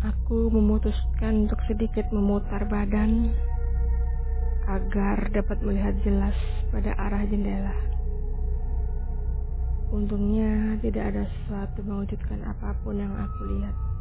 Aku memutuskan untuk sedikit memutar badan agar dapat melihat jelas pada arah jendela. Untungnya tidak ada sesuatu mewujudkan apapun yang aku lihat.